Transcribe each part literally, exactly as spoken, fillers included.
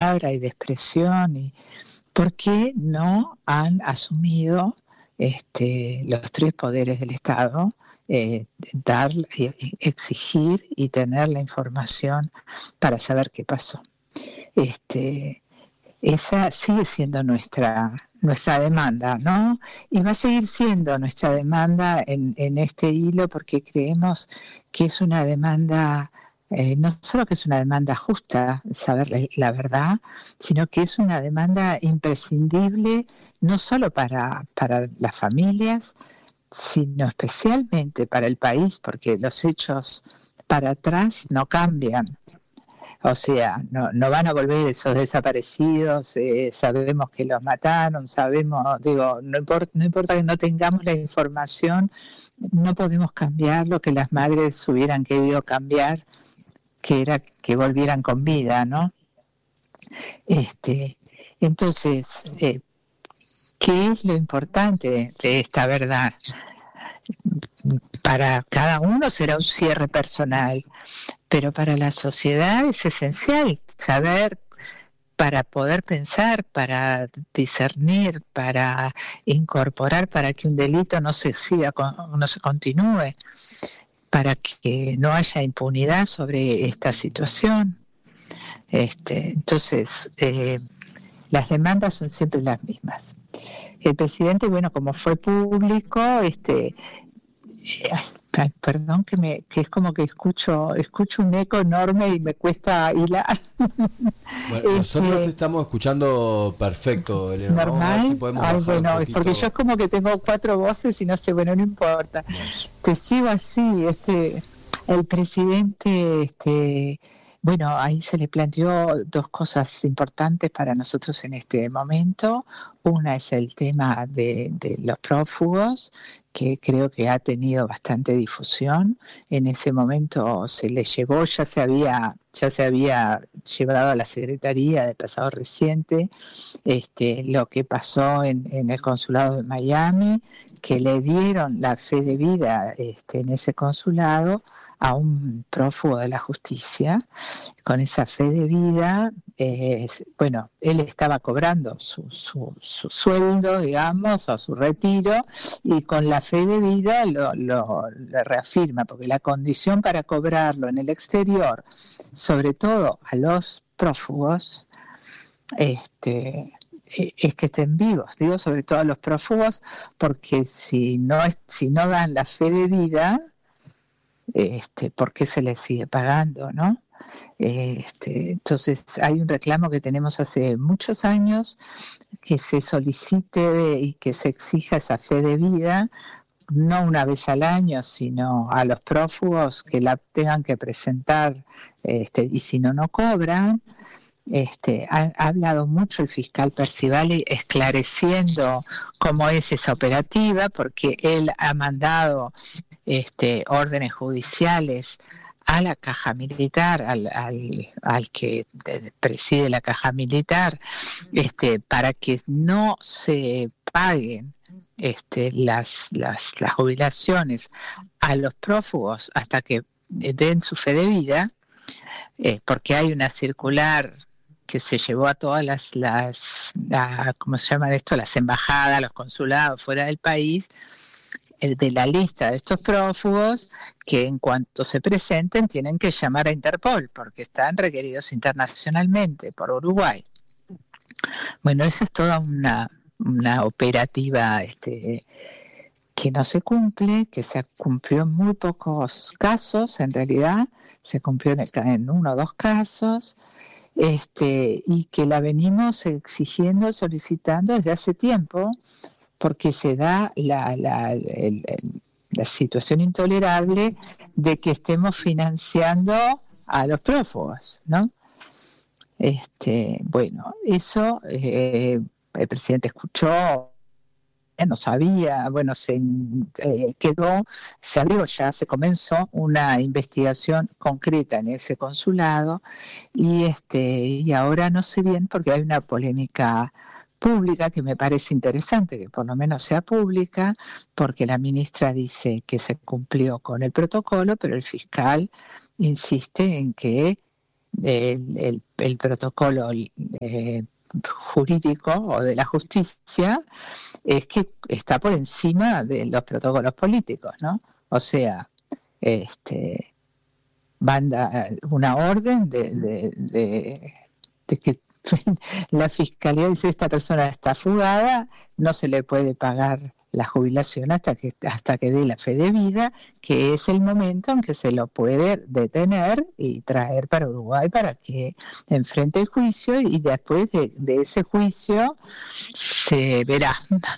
palabra y de expresión, y ¿por qué no han asumido este, los tres poderes del Estado, eh, dar, eh, exigir y tener la información para saber qué pasó? Este, esa sigue siendo nuestra nuestra demanda, ¿no? Y va a seguir siendo nuestra demanda en, en este hilo, porque creemos que es una demanda, eh, no solo que es una demanda justa, saber la, la verdad, sino que es una demanda imprescindible, no solo para, para las familias, sino especialmente para el país, porque los hechos para atrás no cambian. O sea, no, no van a volver esos desaparecidos, eh, sabemos que los mataron, sabemos, digo, no importa, no importa que no tengamos la información, no podemos cambiar lo que las madres hubieran querido cambiar, que era que volvieran con vida, ¿no? Este, entonces, eh, ¿qué es lo importante de esta verdad? Para cada uno será un cierre personal, pero para la sociedad es esencial saber, para poder pensar, para discernir, para incorporar, para que un delito no se siga, no se continúe, para que no haya impunidad sobre esta situación. Este, entonces, eh, las demandas son siempre las mismas. El presidente, bueno, como fue público, este, ay, perdón que me que es como que escucho escucho un eco enorme y me cuesta hilar. Bueno, nosotros este, te estamos escuchando perfecto, Elena. Normal. Si podemos Ay, bajar bueno, un es porque yo es como que tengo cuatro voces y no sé, bueno, no importa. Bueno. Te sigo así, este, el presidente, este, bueno, ahí se le planteó dos cosas importantes para nosotros en este momento. Una es el tema de, de los prófugos, que creo que ha tenido bastante difusión. En ese momento se le llevó, ya se había, ya se había llevado a la Secretaría de pasado reciente, este, lo que pasó en, en el consulado de Miami, que le dieron la fe de vida este, en ese consulado a un prófugo de la justicia. Con esa fe de vida, eh, bueno, él estaba cobrando su, su, su sueldo, digamos, o su retiro, y con la fe de vida lo, lo, lo reafirma, porque la condición para cobrarlo en el exterior, sobre todo a los prófugos, este, es que estén vivos. Digo sobre todo a los prófugos, porque si no, si no dan la fe de vida, este, ¿por qué se les sigue pagando, no? Este, entonces hay un reclamo que tenemos hace muchos años, que se solicite y que se exija esa fe de vida, no una vez al año, sino a los prófugos que la tengan que presentar, este, y si no, no cobran. Este, ha, ha hablado mucho el fiscal Percivali esclareciendo cómo es esa operativa, porque él ha mandado este, órdenes judiciales a la caja militar, al, al, al que preside la caja militar, este, para que no se paguen este, las, las, las jubilaciones a los prófugos hasta que den su fe de vida, eh, porque hay una circular que se llevó a todas las, las la, ¿cómo se llaman esto? Las embajadas, los consulados fuera del país, el de la lista de estos prófugos, que en cuanto se presenten tienen que llamar a Interpol, porque están requeridos internacionalmente por Uruguay. Bueno, esa es toda una, una operativa este, que no se cumple, que se cumplió en muy pocos casos, en realidad, se cumplió en, el, en uno o dos casos, este, y que la venimos exigiendo, solicitando desde hace tiempo, porque se da la, la, el, el, la situación intolerable de que estemos financiando a los prófugos, ¿no? Este, bueno, eso eh, el presidente escuchó, no sabía, bueno, se eh, quedó, se abrió ya, se comenzó una investigación concreta en ese consulado, y este, y ahora no sé bien, porque hay una polémica pública que me parece interesante que por lo menos sea pública, porque la ministra dice que se cumplió con el protocolo, pero el fiscal insiste en que el, el, el protocolo eh, jurídico o de la justicia es que está por encima de los protocolos políticos, ¿no? O sea, este, manda una orden de, de, de, de que la fiscalía dice esta persona está fugada, no se le puede pagar la jubilación hasta que hasta que dé la fe de vida, que es el momento en que se lo puede detener y traer para Uruguay para que enfrente el juicio, y después de, de ese juicio se verá.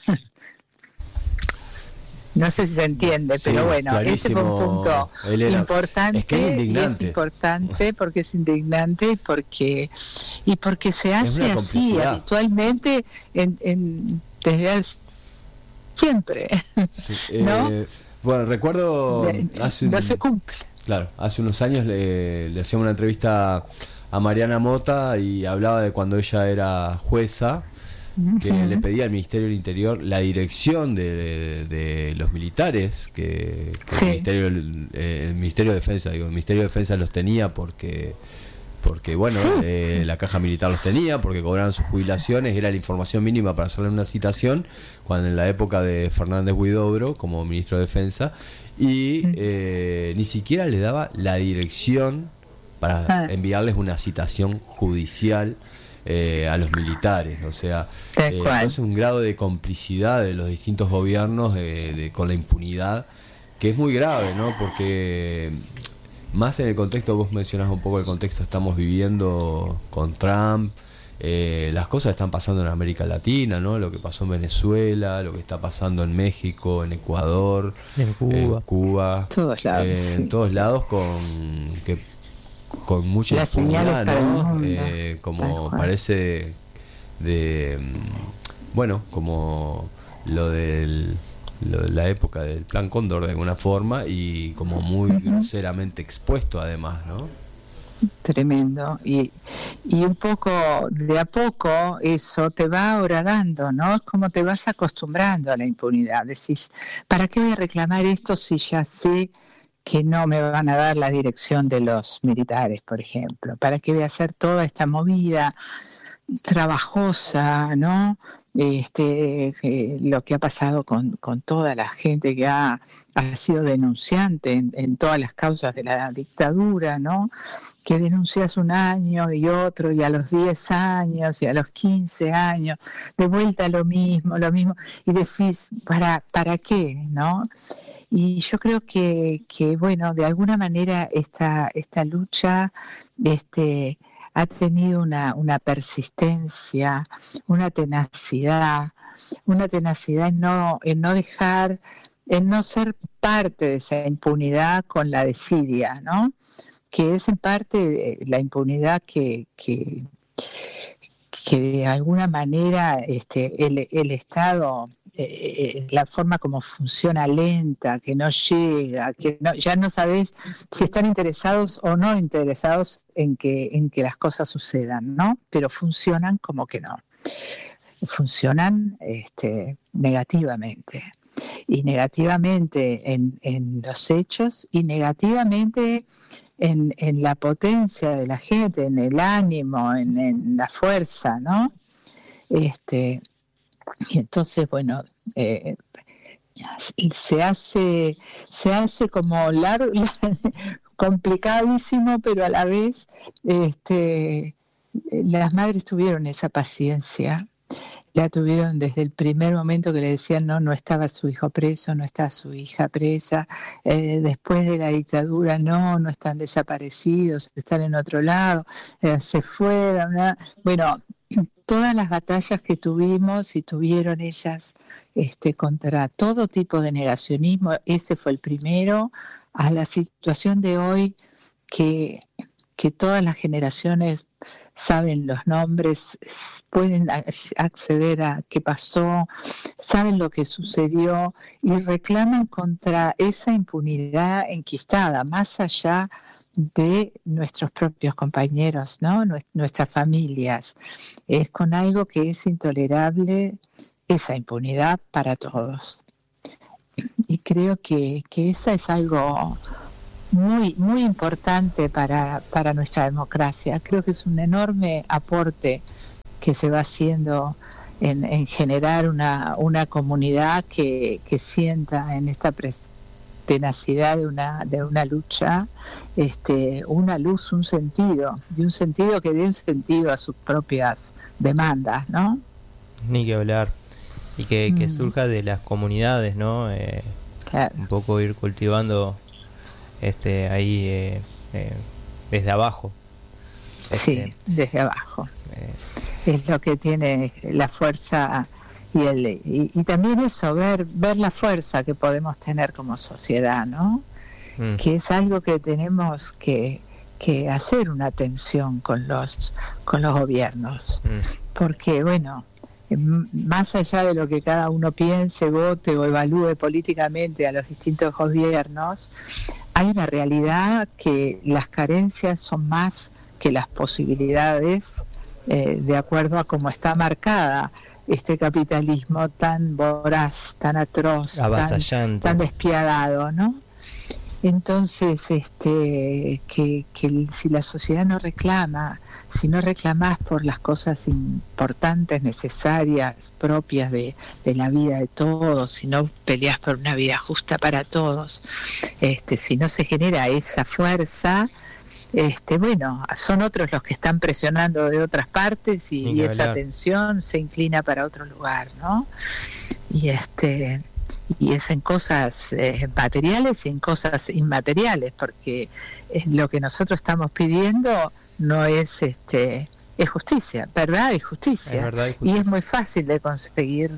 No sé si se entiende, sí, pero bueno, ese fue un punto era, importante. Es que es indignante. Y es importante porque es indignante y porque, y porque se hace así habitualmente en, en, desde siempre. Sí, ¿no? Eh, bueno, recuerdo hace no un, se cumple. Claro, hace unos años le, le hacíamos una entrevista a Mariana Mota y hablaba de cuando ella era jueza, que uh-huh. le pedía al Ministerio del Interior la dirección de, de, de los militares, que, que sí. el, Ministerio, eh, el Ministerio de Defensa, digo, el Ministerio de Defensa los tenía porque, porque bueno, sí. eh, la Caja Militar los tenía, porque cobraban sus jubilaciones, era la información mínima para hacerle una citación, cuando en la época de Fernández Huidobro, como Ministro de Defensa, y eh, ni siquiera le daba la dirección para ah. enviarles una citación judicial Eh, a los militares, o sea, eh, entonces un grado de complicidad de los distintos gobiernos eh, de, con la impunidad que es muy grave, ¿no? Porque más en el contexto, vos mencionás un poco el contexto estamos viviendo con Trump, eh, las cosas están pasando en América Latina, ¿no? Lo que pasó en Venezuela, lo que está pasando en México, en Ecuador, en Cuba, en Cuba, todos lados, eh, sí. en todos lados con que con mucha las impunidad, ¿no? Mundo, Eh, como parece de, de bueno, como lo del lo de la época del Plan Cóndor de alguna forma, y como muy uh-huh. groseramente expuesto además, ¿no? Tremendo. Y, y un poco, de a poco, eso te va horadando, ¿no? Es como te vas acostumbrando a la impunidad. Decís, ¿para qué voy a reclamar esto si ya sé que no me van a dar la dirección de los militares, por ejemplo? ¿Para qué voy a hacer toda esta movida trabajosa, ¿no? Este, eh, lo que ha pasado con, con toda la gente que ha, ha sido denunciante en, en todas las causas de la dictadura, ¿no? Que denuncias un año y otro, y a los diez años y a los quince años, de vuelta lo mismo, lo mismo, y decís, ¿para, para qué, no? Y yo creo que, que bueno, de alguna manera esta, esta lucha este, ha tenido una, una persistencia, una tenacidad, una tenacidad en no, en no dejar, en no ser parte de esa impunidad con la desidia, ¿no? Que es en parte la impunidad que, que, que de alguna manera este, el, el Estado... Eh, la forma como funciona lenta, que no llega, que no, ya no sabes si están interesados o no interesados en que, en que las cosas sucedan, ¿no? Pero funcionan como que no. Funcionan este, negativamente. Y negativamente en, en los hechos y negativamente en, en la potencia de la gente, en el ánimo, en, en la fuerza, ¿no? Este... Y entonces, bueno, eh, se hace se hace como largo, complicadísimo, pero a la vez este, las madres tuvieron esa paciencia, la tuvieron desde el primer momento que le decían no, no estaba su hijo preso, no está su hija presa, eh, después de la dictadura no, no están desaparecidos, están en otro lado, eh, se fueron, ¿no? Bueno, todas las batallas que tuvimos y tuvieron ellas este, contra todo tipo de negacionismo, ese fue el primero, a la situación de hoy que, que todas las generaciones saben los nombres, pueden acceder a qué pasó, saben lo que sucedió y reclaman contra esa impunidad enquistada, más allá de nuestros propios compañeros, ¿no? Nuestras familias. Es con algo que es intolerable, esa impunidad para todos. Y creo que, que esa es algo muy, muy importante para, para nuestra democracia. Creo que es un enorme aporte que se va haciendo en, en generar una, una comunidad que, que sienta en esta presencia tenacidad de una de una lucha, este, una luz, un sentido, y un sentido que dé un sentido a sus propias demandas, ¿no? Ni que hablar. Y que, Mm. que surja de las comunidades, ¿no? Eh, Claro. un poco ir cultivando este ahí eh, eh, desde abajo. Sí, Este, desde abajo. eh, Es lo que tiene la fuerza y el y, y también eso, ver ver la fuerza que podemos tener como sociedad, ¿no? mm, Que es algo que tenemos que, que hacer una tensión con los con los gobiernos, mm, porque bueno, m- más allá de lo que cada uno piense, vote o evalúe políticamente a los distintos gobiernos, hay una realidad que las carencias son más que las posibilidades, eh, de acuerdo a cómo está marcada este capitalismo tan voraz, tan atroz, tan, avasallante. tan despiadado, ¿no? Entonces, este, que, que si la sociedad no reclama, si no reclamás por las cosas importantes, necesarias, propias de, de la vida de todos, si no peleas por una vida justa para todos, este, si no se genera esa fuerza, este, bueno, son otros los que están presionando de otras partes y, Ni y que esa hablar. tensión se inclina para otro lugar, ¿no? Y este y es en cosas eh, materiales y en cosas inmateriales, porque es lo que nosotros estamos pidiendo no es este es justicia, verdad y justicia, Es verdad y y justicia. es muy fácil de conseguir,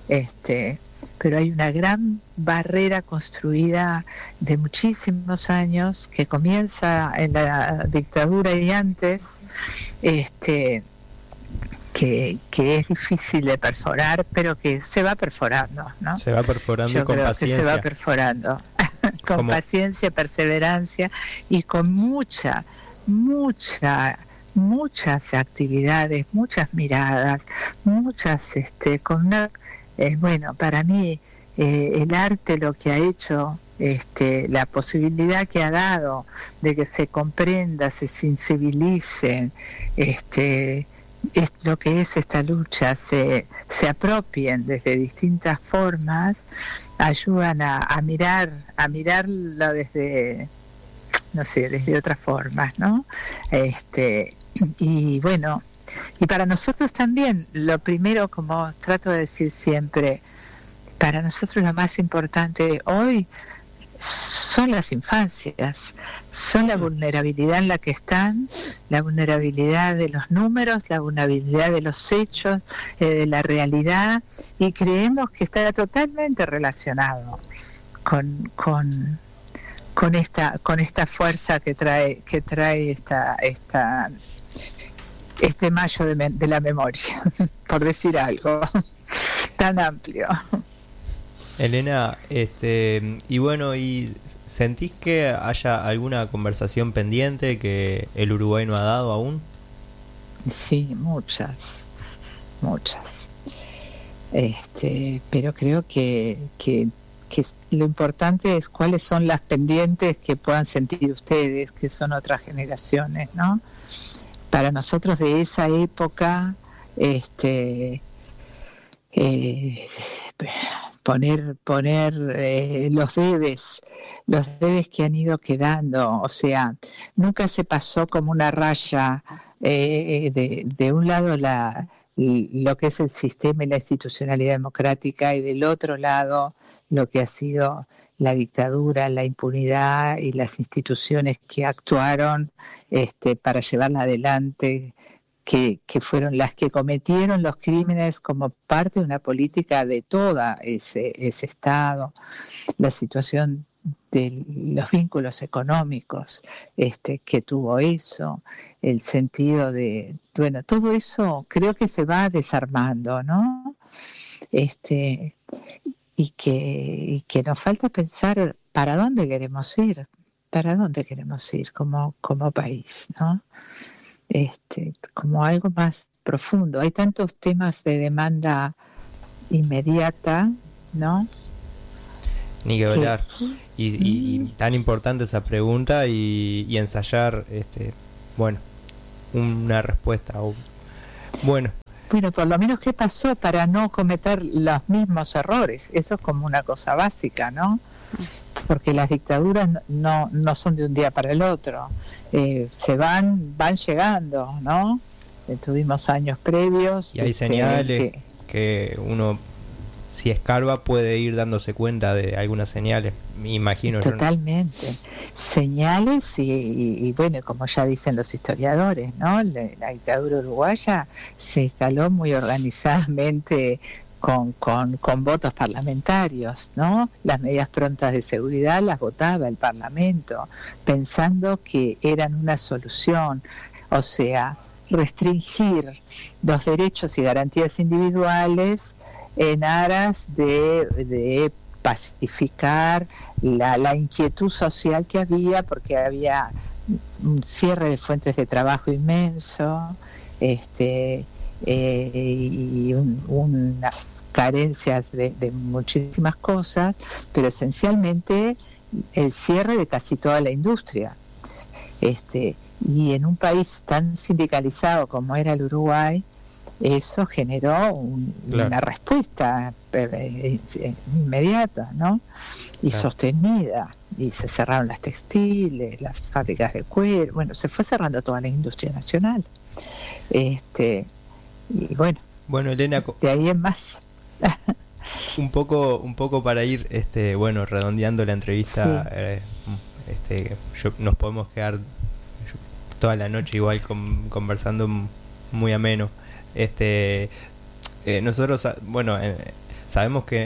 este pero hay una gran barrera construida de muchísimos años que comienza en la dictadura y antes, este que, que es difícil de perforar, pero que se va perforando, ¿no? Se va perforando Yo y con creo que se va paciencia. perforando con Como- paciencia, perseverancia y con mucha, mucha, muchas actividades, muchas miradas, muchas, este, con una, eh, bueno, para mí eh, el arte lo que ha hecho, este, la posibilidad que ha dado de que se comprenda, se sensibilicen, este, es lo que es esta lucha, se, se apropien desde distintas formas, ayudan a, a mirar, a mirarlo desde, no sé, desde otras formas, ¿no? Este, y bueno, y para nosotros también, lo primero, como trato de decir siempre, para nosotros lo más importante hoy son las infancias, son la vulnerabilidad en la que están, la vulnerabilidad de los números, la vulnerabilidad de los hechos, eh, de la realidad, y creemos que está totalmente relacionado con, con, con esta con esta fuerza que trae que trae esta esta este mayo de, me, de la memoria, por decir algo tan amplio. Elena, este, y bueno, ¿y sentís que haya alguna conversación pendiente que el Uruguay no ha dado aún? Sí, muchas, muchas. Este, pero creo que, que, que lo importante es cuáles son las pendientes que puedan sentir ustedes, que son otras generaciones, ¿no? Para nosotros de esa época, este, eh, poner poner eh, los debes los debes que han ido quedando, o sea, nunca se pasó como una raya, eh, de, de un lado la lo que es el sistema y la institucionalidad democrática, y del otro lado lo que ha sido la dictadura, la impunidad y las instituciones que actuaron, este, para llevarla adelante, Que, que fueron las que cometieron los crímenes como parte de una política de toda ese, ese Estado, la situación de los vínculos económicos, este, que tuvo eso, el sentido de, bueno, todo eso creo que se va desarmando, ¿no? Este, y que, y que nos falta pensar para dónde queremos ir, para dónde queremos ir como, como país, ¿no? Este, como algo más profundo. Hay tantos temas de demanda inmediata, ¿no? Ni que hablar. y, y, y tan importante esa pregunta y, y ensayar, este, bueno, una respuesta. O, bueno. Bueno, por lo menos qué pasó para no cometer los mismos errores. Eso es como una cosa básica, ¿no? Porque las dictaduras no, no son de un día para el otro. Eh, se van, van llegando, ¿no? Eh, tuvimos años previos. Y hay este, señales que, que uno, si escarba, puede ir dándose cuenta de algunas señales, me imagino. Totalmente. Yo no. Señales y, y, y, bueno, como ya dicen los historiadores, ¿no? La, la dictadura uruguaya se instaló muy organizadamente con, con, con votos parlamentarios, ¿no? Las medidas prontas de seguridad las votaba el Parlamento, pensando que eran una solución, o sea, restringir los derechos y garantías individuales en aras de, de pacificar la, la inquietud social que había, porque había un cierre de fuentes de trabajo inmenso, este eh, y un, una carencias de, de muchísimas cosas, pero esencialmente el cierre de casi toda la industria. Este, y en un país tan sindicalizado como era el Uruguay, eso generó un, claro. una respuesta eh, eh, inmediata, ¿no? Y claro. sostenida. Y se cerraron las textiles, las fábricas de cuero, bueno, se fue cerrando toda la industria nacional. Este, y bueno, bueno, Elena, de ahí en más. un poco, un poco para ir, este, bueno, redondeando la entrevista, sí. eh, este, yo, nos podemos quedar toda la noche igual con, conversando muy ameno. Este, eh, nosotros, bueno, eh, sabemos que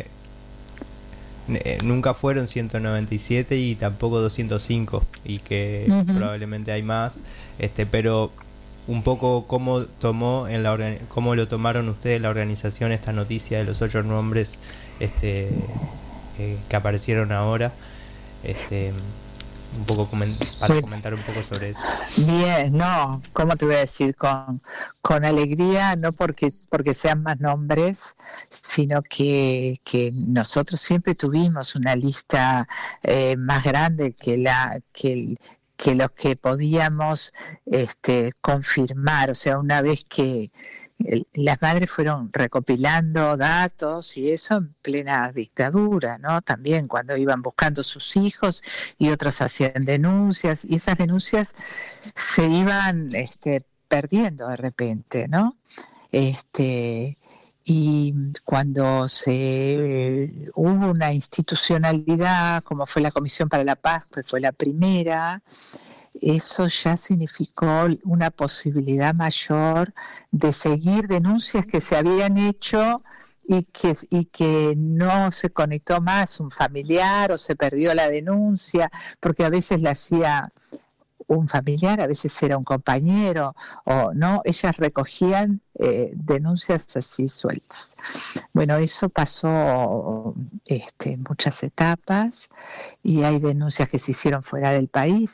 eh, nunca fueron ciento noventa y siete y tampoco doscientos cinco y que uh-huh. probablemente hay más, este, pero un poco cómo tomó en la organi- cómo lo tomaron ustedes la organización esta noticia de los ocho nombres, este, eh, que aparecieron ahora, este. Un poco coment- para bueno, comentar un poco sobre eso. Bien, no, ¿cómo te voy a decir? Con, con alegría, no porque porque sean más nombres, sino que, que nosotros siempre tuvimos una lista eh, más grande que la que el, que los que podíamos este, confirmar, o sea, una vez que las madres fueron recopilando datos y eso en plena dictadura, ¿no? También cuando iban buscando sus hijos y otros hacían denuncias y esas denuncias se iban este, perdiendo de repente, ¿no? Este, y cuando se eh, hubo una institucionalidad como fue la Comisión para la Paz, que fue la primera, eso ya significó una posibilidad mayor de seguir denuncias que se habían hecho y que, y que no se conectó más un familiar o se perdió la denuncia, porque a veces la hacía un familiar, a veces era un compañero, o no, ellas recogían eh, denuncias así sueltas. Bueno, eso pasó este, en muchas etapas y hay denuncias que se hicieron fuera del país.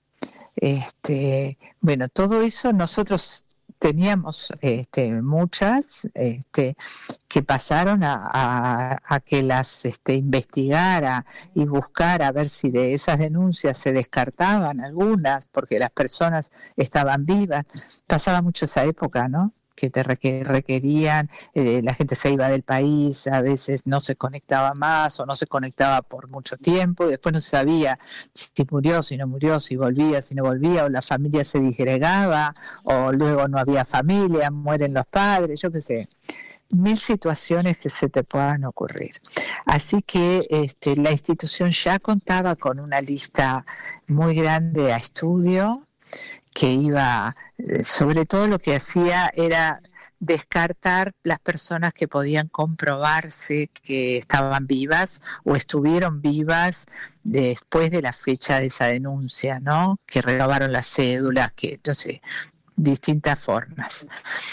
Este, bueno, todo eso nosotros teníamos este, muchas este, que pasaron a, a, a que las este, investigara y buscara a ver si de esas denuncias se descartaban algunas porque las personas estaban vivas. Pasaba mucho esa época, ¿no? Que te requerían, eh, la gente se iba del país, a veces no se conectaba más o no se conectaba por mucho tiempo y después no se sabía si murió, si no murió, si volvía, si no volvía, o la familia se disgregaba o luego no había familia, mueren los padres, yo qué sé, mil situaciones que se te puedan ocurrir. Así que este, la institución ya contaba con una lista muy grande a estudio, que iba, sobre todo lo que hacía era descartar las personas que podían comprobarse que estaban vivas o estuvieron vivas después de la fecha de esa denuncia, ¿no? Que renovaron las cédulas, que no sé, distintas formas.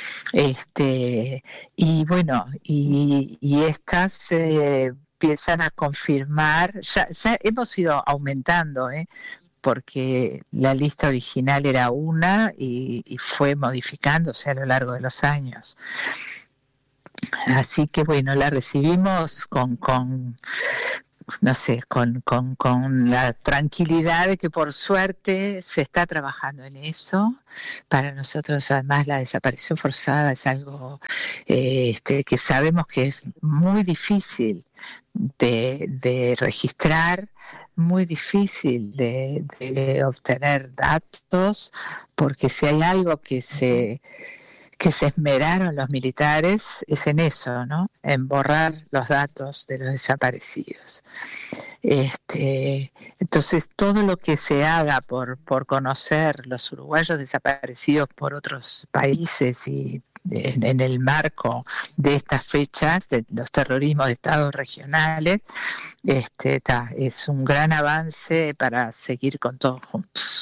Este, y bueno, y, y estas eh, empiezan a confirmar, ya, ya hemos ido aumentando, ¿eh? Porque la lista original era una y, y fue modificándose a lo largo de los años. Así que bueno, la recibimos con, con no sé, con, con, con la tranquilidad de que por suerte se está trabajando en eso. Para nosotros además la desaparición forzada es algo eh, este, que sabemos que es muy difícil de, de registrar, muy difícil de, de obtener datos, porque si hay algo que se... que se esmeraron los militares es en eso, ¿no? En borrar los datos de los desaparecidos. Este, entonces, todo lo que se haga por, por conocer los uruguayos desaparecidos por otros países y en, en el marco de estas fechas, de los terrorismos de estados regionales, este, ta, es un gran avance para seguir con todos juntos.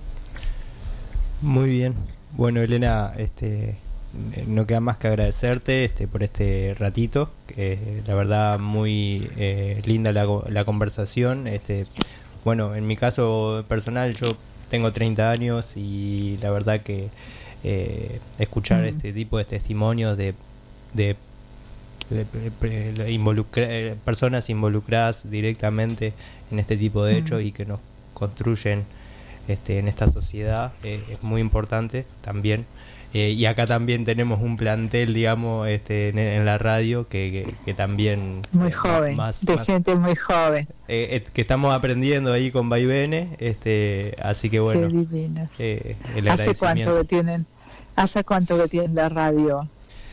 Muy bien. Bueno, Elena, este, no queda más que agradecerte este, por este ratito. Que la verdad muy eh, linda la, la conversación. Este, bueno, en mi caso personal, yo tengo treinta años y la verdad que eh, escuchar mm. este tipo de testimonios de, de, de, de, de involucra, personas involucradas directamente en este tipo de hechos mm. y que nos construyen Este, en esta sociedad eh, es muy importante también, eh, y acá también tenemos un plantel, digamos, este, en, en la radio que, que, que también muy eh, joven, más, de más, gente muy joven eh, eh, que estamos aprendiendo ahí con vaivenes, este, así que bueno, eh, el ¿hace cuánto que tienen hace cuánto que tienen la radio?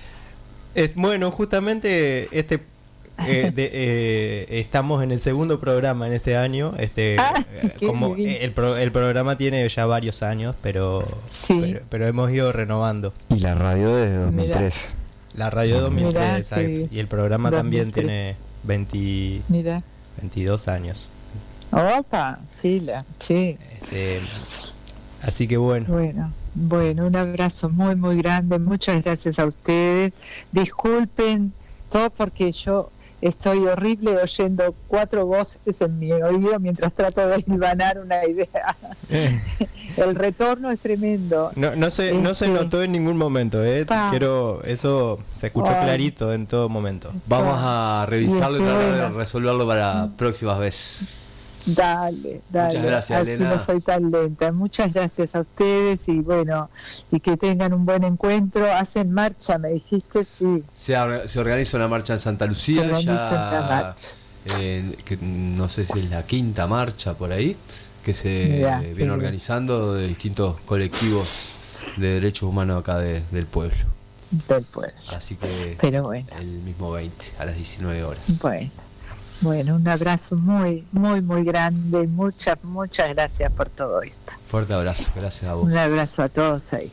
Eh, bueno, justamente este Eh, de, eh, estamos en el segundo programa en este año. Este, ah, como el, pro, el programa tiene ya varios años, pero, sí. pero pero hemos ido renovando. Y la radio de dos mil tres. Mira. La radio de dos mil tres, Mira, exacto. Sí. Y el programa dos mil tres. También tiene veinte, Mira. veintidós años. Opa, fila, sí. Este, así que bueno. Bueno. Bueno, un abrazo muy muy grande. Muchas gracias a ustedes. Disculpen todo porque yo estoy horrible oyendo cuatro voces en mi oído mientras trato de hilvanar una idea. Eh. El retorno es tremendo. No, no se, este... no se notó en ningún momento, ¿eh? Quiero, eso se escuchó Ay. clarito en todo momento. Vamos a revisarlo y, y tratar de resolverlo para próximas veces. Dale, dale. Muchas gracias, así Elena. No soy tan lenta. Muchas gracias a ustedes y bueno, y que tengan un buen encuentro. Hacen marcha, me dijiste, sí. Se, se organiza una marcha en Santa Lucía, se ya eh, que no sé si es la quinta marcha por ahí, que se Mirá, viene sí. organizando de distintos colectivos de derechos humanos acá de, del pueblo. Del pueblo. Así que Pero bueno. el mismo veinte, a las diecinueve horas. Bueno. Bueno, un abrazo muy, muy, muy grande. Muchas, muchas gracias por todo esto. Fuerte abrazo, gracias a vos. Un abrazo a todos ahí.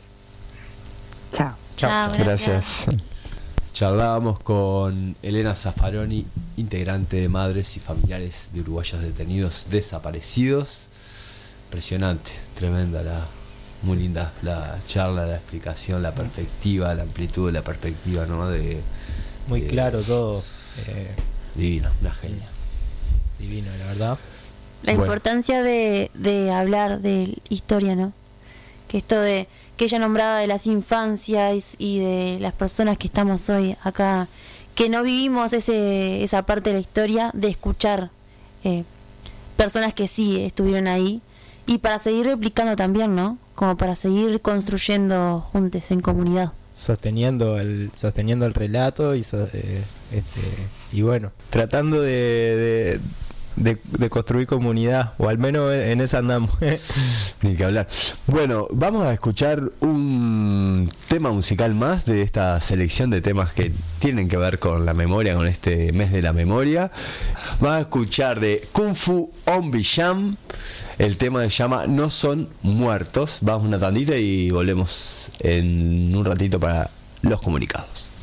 Chao. Chao, gracias. Charlábamos con Elena Zaffaroni, integrante de Madres y Familiares de Uruguayos Detenidos Desaparecidos. Impresionante, tremenda, la, muy linda la charla, la explicación, la perspectiva, la amplitud de la perspectiva, ¿no? De, muy de, claro todo. Eh, Divino, una genia. Divino, la verdad. La bueno. importancia de, de hablar de historia, ¿no? Que esto de que ella nombraba de las infancias y de las personas que estamos hoy acá, que no vivimos ese esa parte de la historia, de escuchar eh, personas que sí estuvieron ahí y para seguir replicando también, ¿no? Como para seguir construyendo juntos en comunidad. Sosteniendo el sosteniendo el relato y so, eh, este y bueno, tratando de, de, de, de construir comunidad, o al menos en esa andamos. Ni que hablar. Bueno, vamos a escuchar un tema musical más de esta selección de temas que tienen que ver con la memoria, con este mes de la memoria. Vamos a escuchar de Kung Fu Ombi Jam. El tema se llama No Son Muertos. Vamos una tandita y volvemos en un ratito para los comunicados.